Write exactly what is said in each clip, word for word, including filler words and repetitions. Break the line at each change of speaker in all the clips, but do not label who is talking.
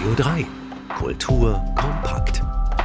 Radio drei. Kultur kompakt.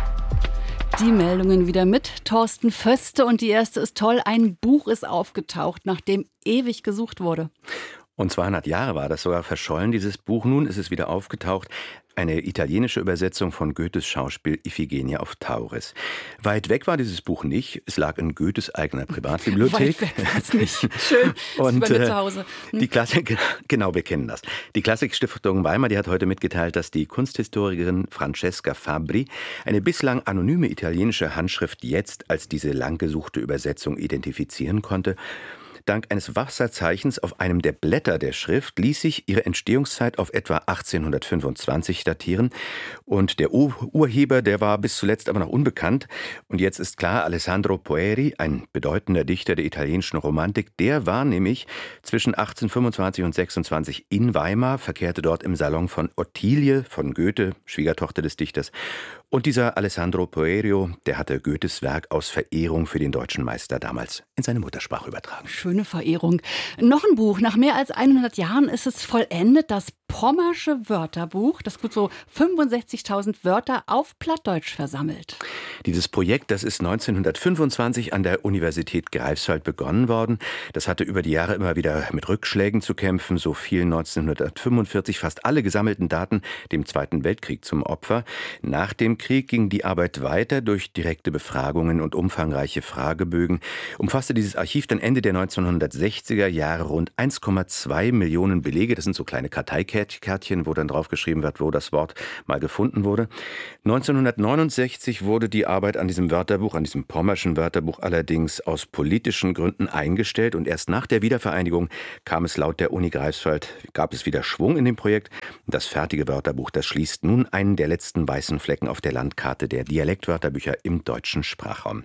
Die Meldungen wieder mit Thorsten Föste und die erste ist toll. Ein Buch ist aufgetaucht, nachdem ewig gesucht wurde.
Und zweihundert Jahre war das sogar verschollen, dieses Buch. Nun ist es wieder aufgetaucht. Eine italienische Übersetzung von Goethes Schauspiel Iphigenie auf Tauris. Weit weg war dieses Buch nicht. Es lag in Goethes eigener Privatbibliothek.
Weit weg war es nicht. Schön, ist
und
bei mir
äh,
zu Hause. Hm.
Die Klassik, genau, wir kennen das. Die Klassikstiftung Weimar, die hat heute mitgeteilt, dass die Kunsthistorikerin Francesca Fabbri eine bislang anonyme italienische Handschrift jetzt als diese langgesuchte Übersetzung identifizieren konnte. Dank eines Wasserzeichens auf einem der Blätter der Schrift ließ sich ihre Entstehungszeit auf etwa achtzehnhundertfünfundzwanzig datieren. Und der Ur- Urheber, der war bis zuletzt aber noch unbekannt. Und jetzt ist klar, Alessandro Poeri, ein bedeutender Dichter der italienischen Romantik, der war nämlich zwischen achtzehnhundertfünfundzwanzig und sechsundzwanzig in Weimar, verkehrte dort im Salon von Ottilie, von Goethe, Schwiegertochter des Dichters. Und dieser Alessandro Poerio, der hatte Goethes Werk aus Verehrung für den deutschen Meister damals in seine Muttersprache übertragen.
Schöne Verehrung. Noch ein Buch. Nach mehr als hundert Jahren ist es vollendet. Das Pommersche Wörterbuch. Das gut so fünfundsechzigtausend Wörter auf Plattdeutsch versammelt.
Dieses Projekt, das ist neunzehnhundertfünfundzwanzig an der Universität Greifswald begonnen worden. Das hatte über die Jahre immer wieder mit Rückschlägen zu kämpfen. So fielen neunzehnhundertfünfundvierzig fast alle gesammelten Daten dem Zweiten Weltkrieg zum Opfer. Nach dem Krieg ging die Arbeit weiter durch direkte Befragungen und umfangreiche Fragebögen. Umfasste dieses Archiv dann Ende der neunzehnhundertsechziger Jahre rund eins Komma zwei Millionen Belege. Das sind so kleine Karteikärtchen, wo dann draufgeschrieben wird, wo das Wort mal gefunden wurde. neunzehnhundertneunundsechzig wurde die Arbeit an diesem Wörterbuch, an diesem Pommerschen Wörterbuch allerdings aus politischen Gründen eingestellt. Und erst nach der Wiedervereinigung kam es laut der Uni Greifswald, gab es wieder Schwung in dem Projekt. Das fertige Wörterbuch, das schließt nun einen der letzten weißen Flecken auf der Landkarte der Dialektwörterbücher im deutschen Sprachraum.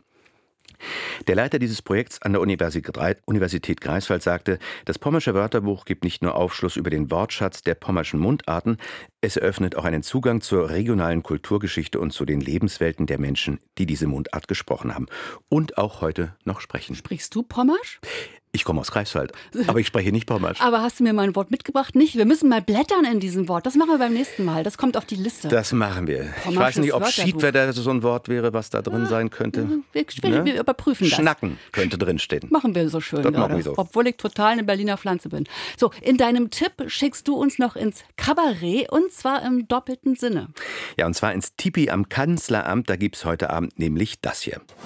Der Leiter dieses Projekts an der Universität Greifswald sagte, das Pommersche Wörterbuch gibt nicht nur Aufschluss über den Wortschatz der pommerschen Mundarten, es eröffnet auch einen Zugang zur regionalen Kulturgeschichte und zu den Lebenswelten der Menschen, die diese Mundart gesprochen haben und auch heute noch sprechen.
Sprichst du Pommersch?
Ich komme aus Greifswald, aber ich spreche nicht Pommersch.
Aber hast du mir mal ein Wort mitgebracht? Nicht? Wir müssen mal blättern in diesem Wort. Das machen wir beim nächsten Mal. Das kommt auf die Liste.
Das machen wir. Ich
Pommersches
weiß nicht, ob
Wörterbuch.
Schiedwetter so ein Wort wäre, was da drin sein könnte.
Wir, wir, wir überprüfen das.
Schnacken könnte drinstehen.
Machen wir so schön
Das
gerade,
machen wir so.
Obwohl ich total eine Berliner Pflanze bin. So, in deinem Tipp schickst du uns noch ins Kabarett und zwar im doppelten Sinne.
Ja, und zwar ins Tipi am Kanzleramt. Da gibt es heute Abend nämlich das hier.